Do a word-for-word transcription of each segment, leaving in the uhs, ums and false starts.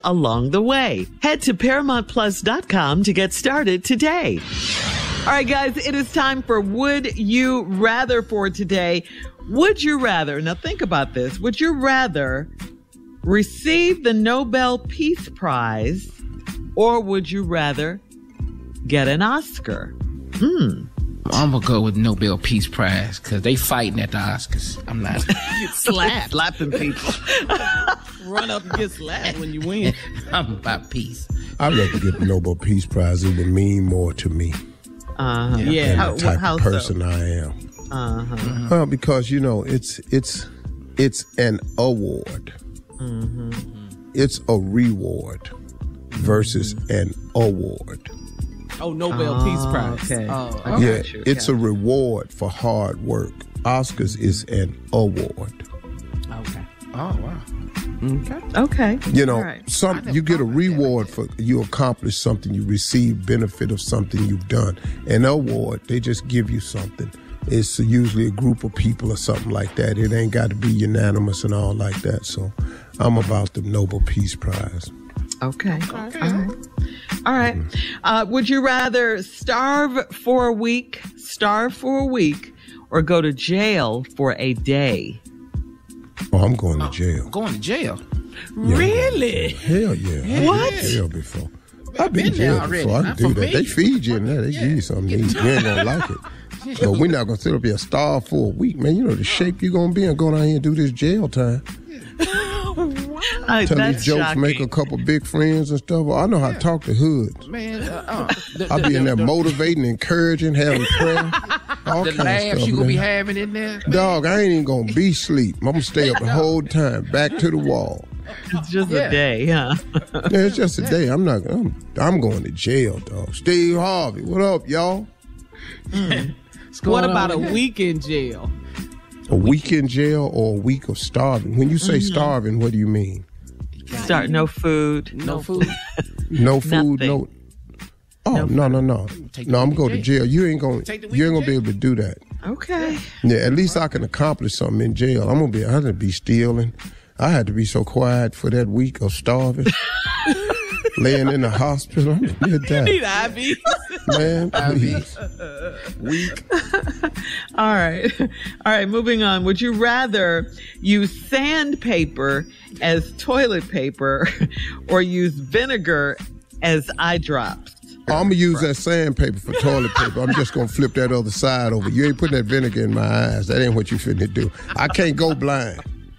along the way. Head to paramount plus dot com to get started today. All right, guys, it is time for Would You Rather for today. Would you rather, now think about this, would you rather receive the Nobel Peace Prize or would you rather get an Oscar? Hmm. I'm going to go with Nobel Peace Prize because they fighting at the Oscars. I'm not. You slap. Slapping people. Run up and get slapped when you win. I'm about peace. I'd rather get the Nobel Peace Prize. It would mean more to me. Uh-huh. Yeah. yeah. And How, the type how of person so? I am. Uh-huh. Mm-hmm. Well, because, you know, it's it's it's an award. Mm-hmm. It's a reward versus mm-hmm. an award. Oh, Nobel oh, Peace Prize. Okay. Oh, oh. Yeah, it's a reward for hard work. Oscars is an award. Okay. Oh, wow. Okay. Okay. You know, right. some you get a reward for you accomplish something, you receive benefit of something you've done. An award, they just give you something. It's usually a group of people or something like that. It ain't got to be unanimous and all like that. So I'm about the Nobel Peace Prize. Okay. okay. All right. All right. Mm-hmm. Uh, would you rather starve for a week, starve for a week, or go to jail for a day? Oh, I'm going to jail. Oh, going to jail? Yeah, really? Hell yeah. What? I've been to jail before. I've been, been to jail already. before. I can Not do that. me. They feed you in there. They yeah. give you something to eat. You ain't going to like it. But we're not going to sit up here and starve for a week, man. You know the shape you're going to be and go down here and do this jail time. Uh, Tell these jokes, shocking. make a couple big friends and stuff. I know how to talk to hoods. Man, uh, uh, the, I'll the, be in there the, motivating, encouraging, having prayer. All the kind laughs of stuff, you going to be man. having in there. Dog, I ain't even going to be asleep. I'm going to stay up the whole time, back to the wall. It's just Yeah. a day, huh? Yeah, it's just a day. I'm not. I'm, I'm going to jail, dog. Steve Harvey, what up, y'all? Mm. What about a week in jail? A week in jail or a week of starving? When you say Mm-hmm. starving, what do you mean? Start no food. No food. No food. No. Oh no no no Take the no! I'm week going in to jail. You ain't going. Take the week You ain't in gonna be able to do that. Okay. Yeah, at least I can accomplish something in jail. I'm gonna be. I had to be stealing. I had to be so quiet for that week of starving, laying in the hospital. I'm gonna die. Need I V. Man, please. Week. All right. All right, moving on. Would you rather use sandpaper as toilet paper or use vinegar as eye drops? I'm gonna use that sandpaper for toilet paper. I'm just gonna flip that other side over. You ain't putting that vinegar in my eyes. That ain't what you finna do. I can't go blind.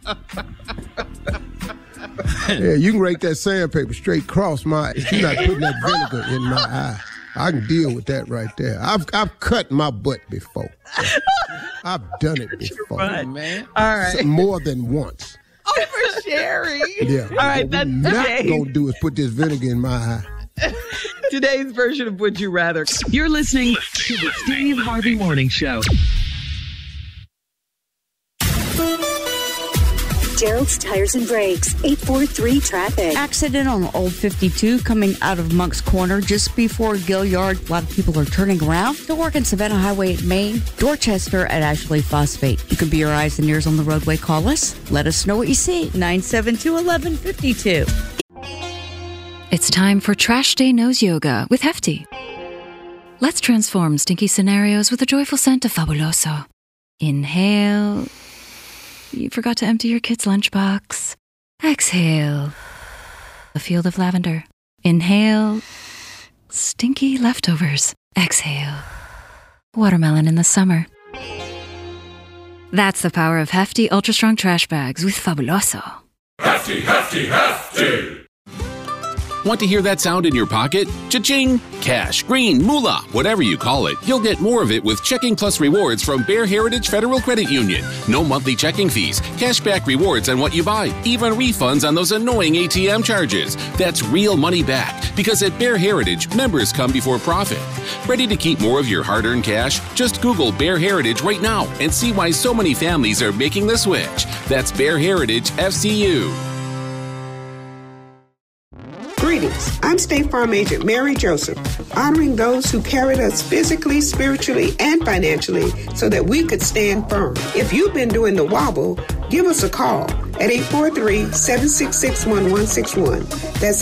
Yeah, you can rake that sandpaper straight across my eye. You're not putting that vinegar in my eye. I can deal with that right there. I've I've cut my butt before. I've done it before. Right. Man. All right. So more than once. Oh, for sharing. Yeah. All right, what that's we're not today's, gonna do is put this vinegar in my eye. today's version of Would You Rather. You're listening to the Steve Harvey Morning Show. Gerald's Tires and Brakes, eight four three traffic. Accident on Old fifty-two coming out of Monk's Corner just before Gilliard. A lot of people are turning around. Still work in Savannah Highway at Maine. Dorchester at Ashley Phosphate. You can be your eyes and ears on the roadway. Call us. Let us know what you see. nine seven two, one one five two. It's time for Trash Day Nose Yoga with Hefty. Let's transform stinky scenarios with a joyful scent of Fabuloso. Inhale. You forgot to empty your kid's lunchbox. Exhale. A field of lavender. Inhale. Stinky leftovers. Exhale. Watermelon in the summer. That's the power of Hefty Ultra Strong Trash Bags with Fabuloso. Hefty, hefty, hefty! Want to hear that sound in your pocket? Cha-ching! Cash, green, moolah, whatever you call it, you'll get more of it with Checking Plus rewards from Bear Heritage Federal Credit Union. No monthly checking fees, cashback rewards on what you buy, even refunds on those annoying A T M charges. That's real money back, because at Bear Heritage, members come before profit. Ready to keep more of your hard-earned cash? Just Google Bear Heritage right now and see why so many families are making the switch. That's Bear Heritage F C U. Greetings. I'm State Farm Agent Mary Joseph, honoring those who carried us physically, spiritually, and financially so that we could stand firm. If you've been doing the wobble, give us a call. at eight four three, seven six six, one one six one. That's